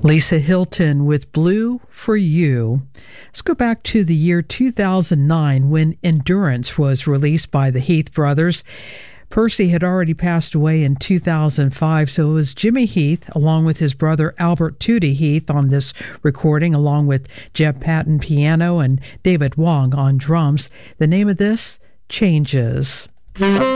Lisa Hilton with Blue for You. Let's go back to the year 2009 when Endurance was released by the Heath brothers. Percy had already passed away in 2005, so it was Jimmy Heath along with his brother Albert Tootie Heath on this recording, along with Jeb Patton piano and David Wong on drums. The name of this, Changes.